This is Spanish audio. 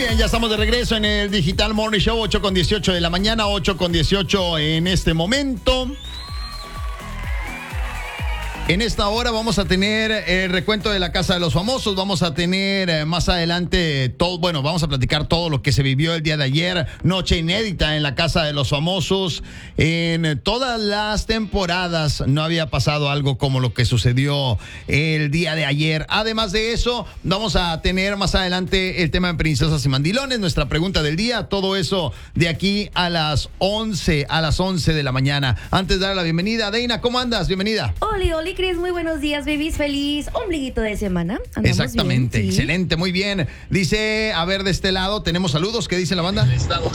bien, ya estamos de regreso en el Digital Morning Show, 8:18 de la mañana, 8:18 en este momento. En esta hora vamos a tener el recuento de la Casa de los Famosos, vamos a tener más adelante todo, bueno, vamos a platicar todo lo que se vivió el día de ayer, noche inédita en la Casa de los Famosos. En todas las temporadas no había pasado algo como lo que sucedió el día de ayer. Además de eso, vamos a tener más adelante el tema de Princesas y Mandilones, nuestra pregunta del día, todo eso de aquí a las 11 de la mañana. Antes de dar la bienvenida, Deina, ¿cómo andas? Bienvenida. Oli, Cris, muy buenos días, babies. Feliz ombliguito de semana. Andamos exactamente, bien, ¿sí? Excelente, muy bien. Dice, a ver, de este lado tenemos saludos. ¿Qué dice la banda?